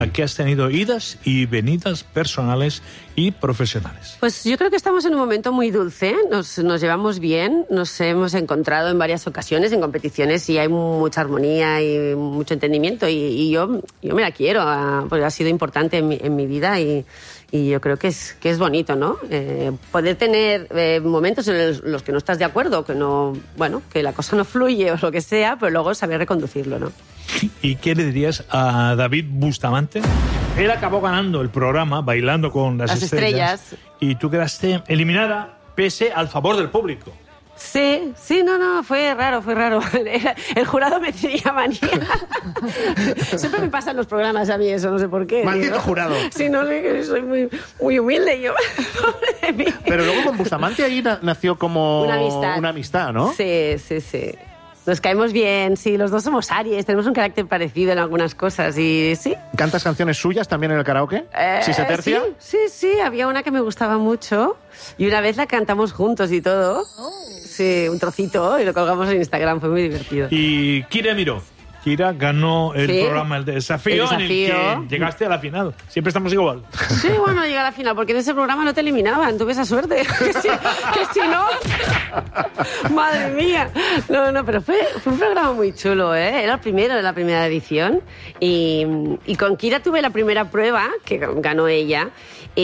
que has tenido idas y venidas personales y profesionales. Pues yo creo que estamos en un momento muy dulce, nos llevamos bien, nos hemos encontrado en varias ocasiones en competiciones y hay mucha armonía y mucho entendimiento y yo me la quiero, porque ha sido importante en mi vida y yo creo que es bonito, ¿no? Poder tener momentos en los que no estás de acuerdo, que la cosa no fluye o lo que sea, pero luego saber reconducirlo, ¿no? ¿Y qué le dirías a David Bustamante? Él acabó ganando el programa Bailando con las Estrellas y tú quedaste eliminada pese al favor del público. Sí, no, fue raro. El jurado me tenía manía. Siempre me pasan los programas a mí eso, no sé por qué. Maldito jurado. Sí, no, soy muy humilde yo. Pobre de mí. Pero luego con Bustamante ahí nació como una amistad, ¿no? Sí. Nos caemos bien, sí, los dos somos Aries, tenemos un carácter parecido en algunas cosas y sí. ¿Cantas canciones suyas también en el karaoke? ¿Si se tercia? Sí, había una que me gustaba mucho y una vez la cantamos juntos y todo. Sí, un trocito y lo colgamos en Instagram, fue muy divertido. Y Kira Miró. Kira ganó el programa El Desafío, en el que llegaste a la final. Siempre estamos igual. Sí, bueno, llegué a la final, porque en ese programa no te eliminaban, tuve esa suerte. que si no... Madre mía. No, pero fue un programa muy chulo, ¿eh? Era el primero de la primera edición y con Kira tuve la primera prueba, que ganó ella,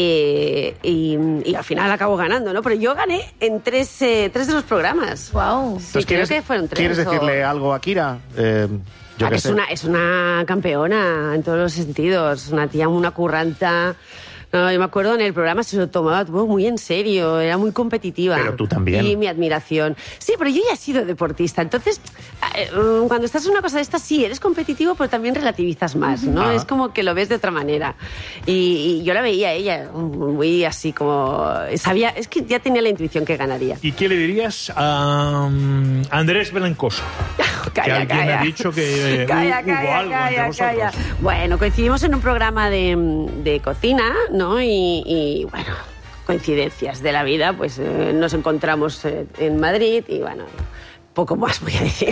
y al final acabó ganando, ¿no? Pero yo gané en tres de los programas. Wow. Sí, creo que fueron 3. ¿Quieres decirle algo a Kira? Es una campeona en todos los sentidos, una tía, una curranta. No, yo me acuerdo en el programa se lo tomaba todo muy en serio, era muy competitiva. Pero tú también. Y mi admiración. Sí, pero yo ya he sido deportista, entonces cuando estás en una cosa de estas sí, eres competitivo, pero también relativizas más, ¿no? Es como que lo ves de otra manera. Y yo la veía a ella muy así como... Sabía, es que ya tenía la intuición que ganaría. ¿Y qué le dirías a Andrés Belencoso? Que alguien ha dicho que hubo algo entre vosotros. Bueno, coincidimos en un programa de cocina, ¿no? Y bueno, coincidencias de la vida, pues nos encontramos en Madrid y bueno, poco más voy a decir.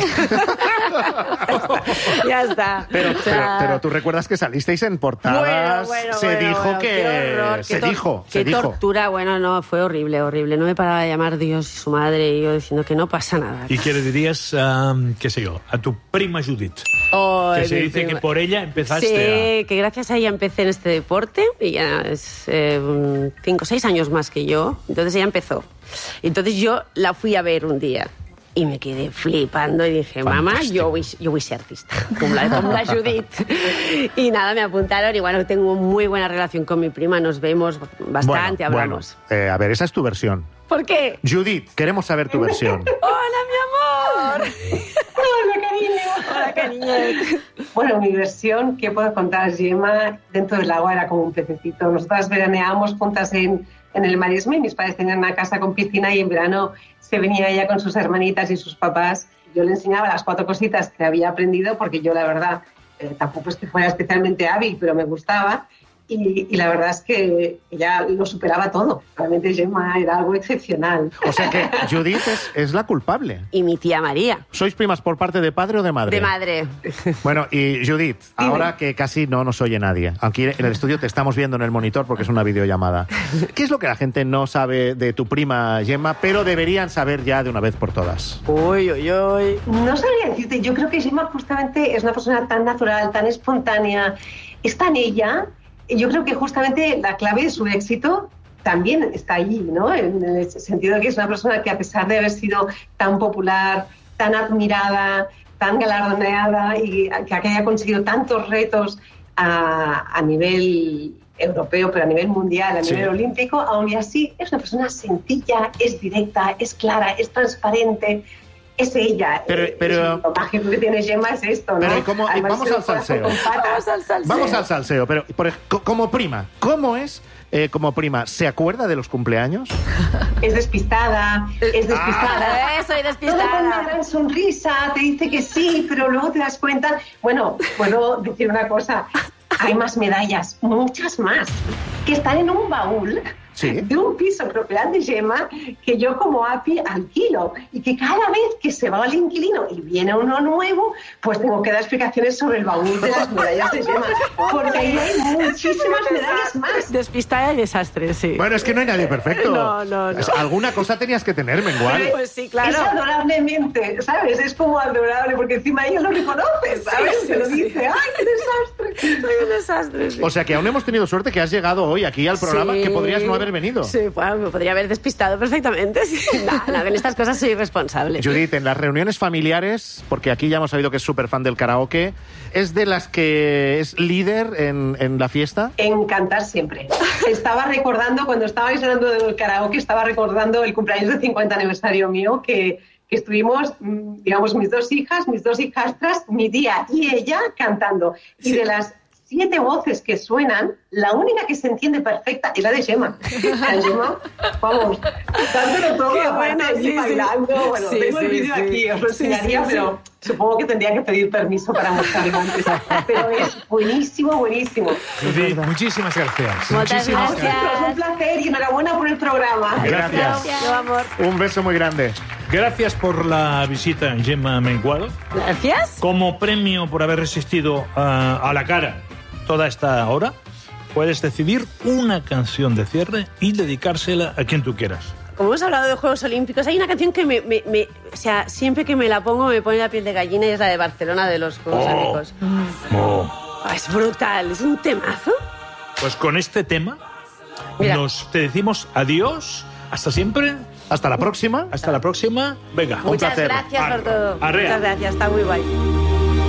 Ya está. Pero tú recuerdas que salisteis en portadas. Se dijo que... Qué horror, se dijo. Tortura. Bueno, no, fue horrible. No me paraba de llamar Dios y su madre y yo diciendo que no pasa nada. ¿Y qué le dirías, qué sé yo, a tu prima Judith? Que se dice que por ella empezaste Sí, que gracias a ella empecé en este deporte. Ella es 5 o 6 años más que yo. Entonces ella empezó. Entonces yo la fui a ver un día. Y me quedé flipando y dije, mamá, yo voy a ser artista, como la Judith. Y nada, me apuntaron y bueno, tengo muy buena relación con mi prima, nos vemos bastante, hablamos. Bueno, a ver, esa es tu versión. ¿Por qué? Judith, queremos saber tu versión. ¡Hola, mi amor! Hola, cariño. Bueno, mi versión, ¿qué puedo contar? Gemma, dentro del agua era como un pececito. Nosotras veraneábamos juntas en el Maresme. Mis padres tenían una casa con piscina y en verano se venía ella con sus hermanitas y sus papás. Yo le enseñaba las 4 cositas que había aprendido porque yo, la verdad, tampoco es que fuera especialmente hábil, pero me gustaba. Y la verdad es que ella lo superaba todo. Realmente Gemma era algo excepcional. O sea que Judith es la culpable. Y mi tía María. ¿Sois primas por parte de padre o de madre? De madre. Bueno, y Judith, ahora que casi no nos oye nadie, aunque en el estudio te estamos viendo en el monitor porque es una videollamada, ¿qué es lo que la gente no sabe de tu prima Gemma, pero deberían saber ya de una vez por todas? Uy. No sabría decirte. Yo creo que Gemma justamente es una persona tan natural, tan espontánea, es tan ella. Yo creo que justamente la clave de su éxito también está allí, ¿no? En el sentido de que es una persona que, a pesar de haber sido tan popular, tan admirada, tan galardoneada y que haya conseguido tantos retos a nivel europeo, pero a nivel mundial, a nivel olímpico, aún así es una persona sencilla, es directa, es clara, es transparente. Es ella. Pero lo mágico que tiene Gemma es esto, ¿no? Pero vamos al salseo. Vamos al salseo. Pero como prima, ¿cómo es como prima? ¿Se acuerda de los cumpleaños? Es despistada. Soy despistada. Con una gran sonrisa, te dice que sí, pero luego te das cuenta. Bueno, puedo decir una cosa. Hay más medallas, muchas más, que están en un baúl de un piso propiedad de Gemma que yo como API alquilo y que cada vez que se va el inquilino y viene uno nuevo, pues tengo que dar explicaciones sobre el baúl de las medallas de Gemma, porque ahí hay muchísimas medallas más. Despistada y desastre, sí. Bueno, es que no hay nadie perfecto. No. Alguna cosa tenías que tener, Mengual. Pues sí, claro. Es adorablemente, ¿sabes? Es como adorable, porque encima ella lo reconoce, ¿sabes? Sí, Se lo sí. dice, ¡ay, qué desastre! Soy un desastre, sí. O sea que aún hemos tenido suerte que has llegado hoy aquí al programa, Sí. que podrías no haber venido. Sí, bueno, me podría haber despistado perfectamente. Sí. Nada, en estas cosas soy irresponsable. Judith, en las reuniones familiares, porque aquí ya hemos sabido que es súper fan del karaoke, ¿es de las que es líder en la fiesta? En cantar siempre. Estaba recordando, cuando estabais hablando del karaoke, estaba recordando el cumpleaños del 50 aniversario mío, que estuvimos, digamos, mis dos hijastras, mi tía y ella cantando. Y de las 7 voces que suenan, la única que se entiende perfecta es la de Gemma. La Gemma, vamos, dándolo todo, Qué aparte bueno, allí sí, bailando. sí. Bueno, Sí, tengo el sí, vídeo sí. aquí, os lo Sí, enseñaría, sí, pero supongo que tendría que pedir permiso para mostrarlo antes. Pero es buenísimo. Judith, muchísimas gracias. Muchas Muchísimas gracias. Es un placer y enhorabuena por el programa. Gracias. Yo, amor. Un beso muy grande. Gracias por la visita, Gemma Mengual. Gracias. Como premio por haber resistido a la cara toda esta hora, puedes decidir una canción de cierre y dedicársela a quien tú quieras. Como hemos hablado de Juegos Olímpicos, hay una canción que o sea, siempre que me la pongo me pone la piel de gallina y es la de Barcelona de los Juegos Olímpicos. Es brutal, es un temazo. Pues con este tema Mira. te decimos adiós, hasta siempre, Hasta la próxima. hasta la próxima. Venga, Muchas placer. gracias por todo. Arrea. Muchas gracias, está muy guay.